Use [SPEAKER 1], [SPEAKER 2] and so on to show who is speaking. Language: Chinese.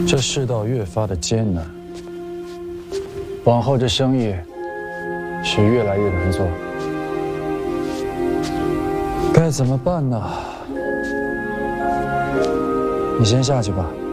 [SPEAKER 1] 这世道越发的艰难，往后这生意是越来越难做，该怎么办呢？你先下去吧。